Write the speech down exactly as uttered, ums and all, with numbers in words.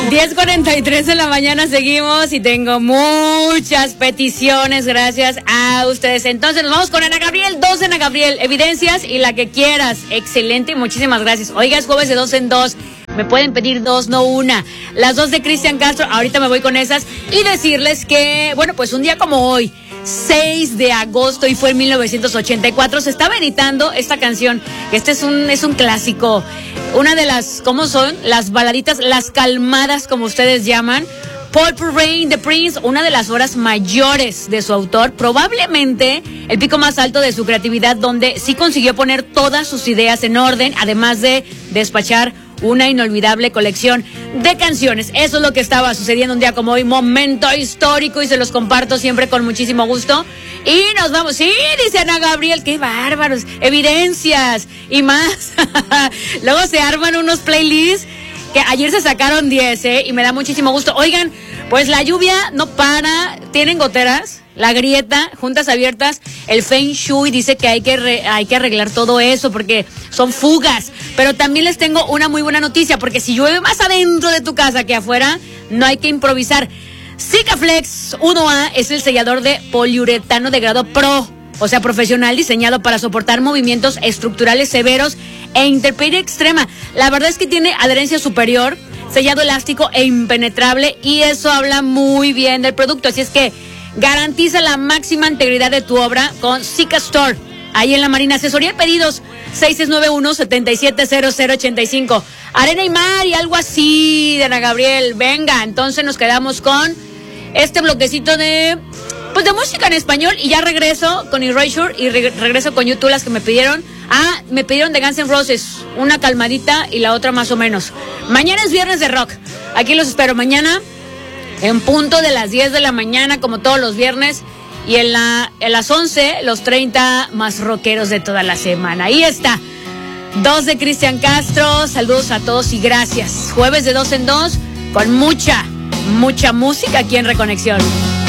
diez cuarenta y tres de la mañana seguimos y tengo muchas peticiones gracias a ustedes. Entonces nos vamos con Ana Gabriel, dos de Ana Gabriel, Evidencias y la que quieras. Excelente, muchísimas gracias. Oiga, es jueves de dos en dos. Me pueden pedir dos, no una. Las dos de Cristian Castro, ahorita me voy con esas. Y decirles que, bueno, pues un día como hoy, seis de agosto, y fue en mil novecientos ochenta y cuatro, se estaba editando esta canción. Este es un, es un clásico. Una de las, ¿cómo son? Las baladitas, las calmadas, como ustedes llaman. Purple Rain, The Prince, una de las obras mayores de su autor, probablemente el pico más alto de su creatividad, donde sí consiguió poner todas sus ideas en orden, además de despachar una inolvidable colección de canciones. Eso es lo que estaba sucediendo un día como hoy, momento histórico, y se los comparto siempre con muchísimo gusto. Y nos vamos, sí, dice Ana Gabriel, qué bárbaros, Evidencias y más. Luego se arman unos playlists que ayer se sacaron diez, ¿eh? Y me da muchísimo gusto. Oigan, pues la lluvia no para, tienen goteras, la grieta, juntas abiertas, el Feng Shui dice que hay que, re, hay que arreglar todo eso porque son fugas. Pero también les tengo una muy buena noticia, porque si llueve más adentro de tu casa que afuera, no hay que improvisar. Sikaflex uno A es el sellador de poliuretano de grado Pro, o sea, profesional, diseñado para soportar movimientos estructurales severos e intemperie extrema. La verdad es que tiene adherencia superior, sellado elástico e impenetrable, y eso habla muy bien del producto. Así es que garantiza la máxima integridad de tu obra con Sika Store, ahí en la Marina. Asesoría de pedidos seis seis nueve uno, siete siete cero cero ocho cinco. Arena y mar y algo así de Ana Gabriel. Venga, entonces nos quedamos con este bloquecito de, pues, de música en español, y ya regreso con Erasure y re- regreso con YouTube, las que me pidieron. Ah, me pidieron de Guns N' Roses, una calmadita y la otra más o menos. Mañana es viernes de rock, aquí los espero mañana en punto de las diez de la mañana, como todos los viernes, y en, la, en las once, los treinta más rockeros de toda la semana. Ahí está, dos de Cristian Castro, saludos a todos y gracias. Jueves de dos en dos, con mucha, mucha música aquí en Reconexión.